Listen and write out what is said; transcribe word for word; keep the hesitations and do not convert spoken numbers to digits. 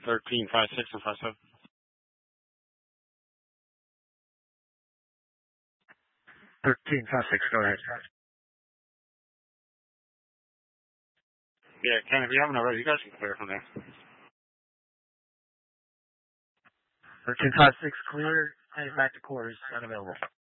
thirteen five six and five seven. thirteen five six, go ahead. Yeah, Ken, if you haven't already, you guys can clear from there. thirteen five six, clear, and back to quarters, unavailable.